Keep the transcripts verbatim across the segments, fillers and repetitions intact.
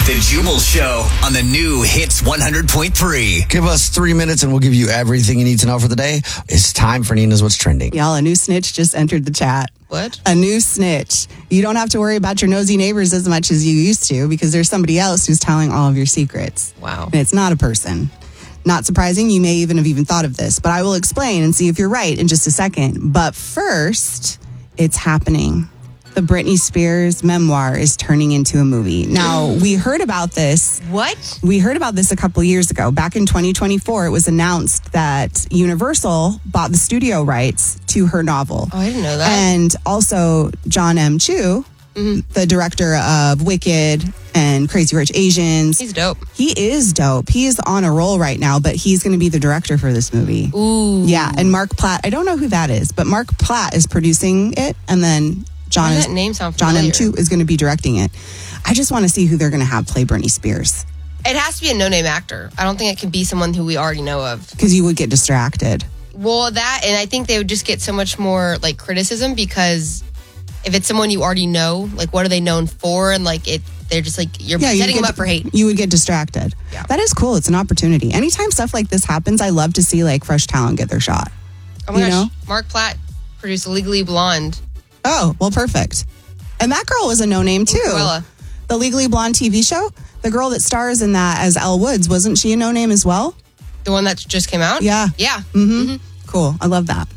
The Jubal Show on the new Hits one hundred point three. Give us three minutes and we'll give you everything you need to know for the day. It's time for Nina's What's Trending. Y'all, a new snitch just entered the chat. What? A new snitch. You don't have to worry about your nosy neighbors as much as you used to because there's somebody else who's telling all of your secrets. Wow. And it's not a person. Not surprising. You may even have even thought of this, but I will explain and see if you're right in just a second. But first, it's happening. The Britney Spears memoir is turning into a movie. Now, we heard about this. What? We heard about this a couple years ago. Back in twenty twenty-four, it was announced that Universal bought the studio rights to her novel. Oh, I didn't know that. And also John M. Chu, mm-hmm. the director of Wicked and Crazy Rich Asians. He's dope. He is dope. He is on a roll right now, but he's going to be the director for this movie. Ooh. Yeah, and Mark Platt, I don't know who that is, but Mark Platt is producing it, and then John, Why does is, that name sound John familiar? M. Chu is going to be directing it. I just want to see who they're going to have play Britney Spears. It has to be a no-name actor. I don't think it can be someone who we already know of. Because you would get distracted. Well, that, and I think they would just get so much more, like, criticism because if it's someone you already know, like, what are they known for? And, like, it, they're just, like, you're Yeah, setting you them up for hate. You would get distracted. Yeah. That is cool. It's an opportunity. Anytime stuff like this happens, I love to see, like, fresh talent get their shot. Oh, my you gosh. know? Mark Platt produced Legally Blonde. Oh, well, perfect. And that girl was a no-name, too. Cruella. The Legally Blonde T V show, the girl that stars in that as Elle Woods, wasn't she a no-name as well? The one that just came out? Yeah. Yeah. Mm-hmm. Mm-hmm. Cool. I love that.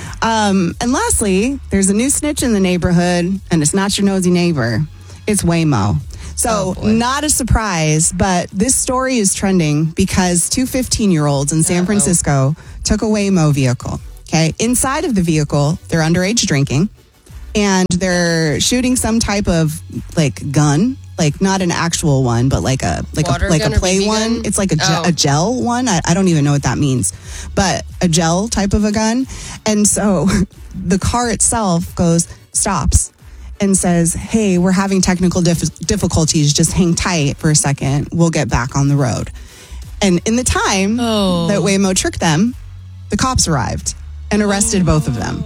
Um, and lastly, there's a new snitch in the neighborhood, and it's not your nosy neighbor. It's Waymo. So, oh not a surprise, but this story is trending because two fifteen-year-olds in San Uh-oh. Francisco took a Waymo vehicle. Okay. Inside of the vehicle, they're underage drinking, and they're shooting some type of, like, gun. Like, not an actual one, but like a like Water a like a gun or play B B one. gun? It's like a, ge- Oh. a gel one. I, I don't even know what that means, but a gel type of a gun. And so the car itself goes, stops and says, hey, we're having technical dif- difficulties. Just hang tight for a second. We'll get back on the road. And in the time Oh. that Waymo tricked them, the cops arrived and arrested Oh. both of them.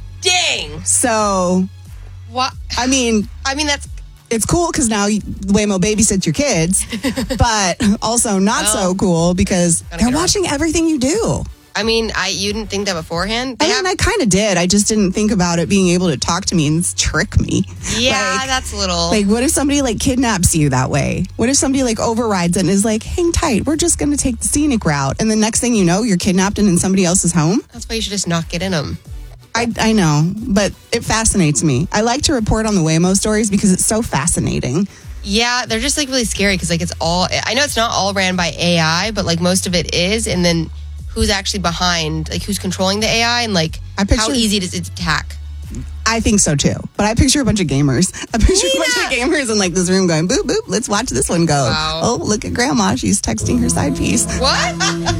Dang. So, What? I mean, I mean, that's... it's cool because now you- Waymo babysits your kids, but also not Well, so cool because gotta they're get watching everything you do. I mean, I you didn't think that beforehand? They I mean, have- I kind of did. I just didn't think about it being able to talk to me and trick me. yeah, Like- that's a little... Like, what if somebody like kidnaps you that way? What if somebody like overrides it and is like, hang tight, we're just going to take the scenic route. And the next thing you know, you're kidnapped and in somebody else's home? That's why you should just not get in them. I, I know, but it fascinates me. I like to report on the Waymo stories because it's so fascinating. Yeah, they're just like really scary because like it's all, I know it's not all ran by A I, but like most of it is. And then who's actually behind, like who's controlling the A I and like I picture- how easy does it attack? I think so too. But I picture a bunch of gamers. I picture Nina! a bunch of gamers in like this room going, boop, boop, let's watch this one go. Wow. Oh, look at grandma. She's texting her side piece. What?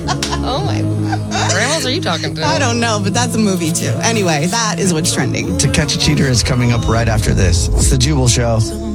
Oh my, grandmas are you talking to? I don't know, but that's a movie too. Anyway, that is what's trending. To Catch a Cheater is coming up right after this. It's the Jubal Show.